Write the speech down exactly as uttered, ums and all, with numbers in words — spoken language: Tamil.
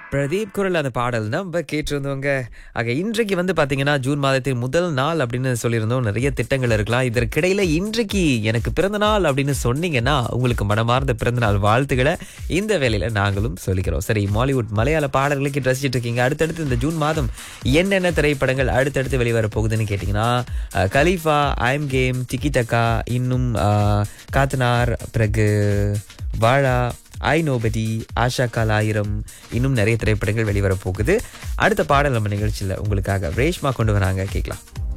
பிரதீப் குரல் அந்த பாடல் நம்ம கேட்டிருந்தவங்க. ஆக இன்றைக்கு வந்து பாத்தீங்கன்னா ஜூன் மாதத்தின் முதல் நாள் அப்படின்னு சொல்லியிருந்தோம். நிறைய திட்டங்கள் இருக்கலாம். இதற்கிடையில இன்றைக்கு எனக்கு பிறந்த நாள் அப்படின்னு சொன்னீங்கன்னா உங்களுக்கு மனமார்ந்த பிறந்த நாள் வாழ்த்துக்களை இந்த வேளையில நாங்களும் சொல்லிக்கிறோம். சரி, மாலிவுட் மலையாள பாடல்களுக்கு ரசிச்சிட்டு இருக்கீங்க. அடுத்தடுத்து இந்த ஜூன் மாதம் என்னென்ன திரைப்படங்கள் அடுத்தடுத்து வெளிவர போகுதுன்னு கேட்டீங்கன்னா அஹ், கலீஃபா, ஐம் கேம், டிக்கி டக்கா, இன்னும் அஹ், காத்தனார், பிறகு வாழா, ஐ நோபடி, ஆஷா கால் ஆயிரம், இன்னும் நிறைய திரைப்படங்கள் வெளிவர போகுது. அடுத்த பாடல் நம்ம நிகழ்ச்சியில் உங்களுக்காக ரேஷ்மா கொண்டு வராங்க, கேட்கலாம்.